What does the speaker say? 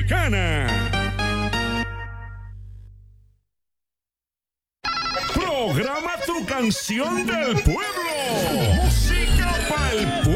Dominicana. Programa tu canción del pueblo. Música para el